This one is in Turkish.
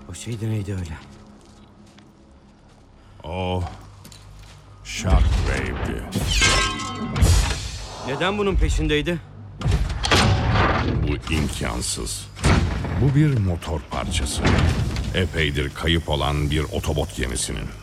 O şey de neydi öyle? O Shockwave'di. Neden bunun peşindeydi? Bu imkansız. Bu bir motor parçası. Epeydir kayıp olan bir otobot gemisinin.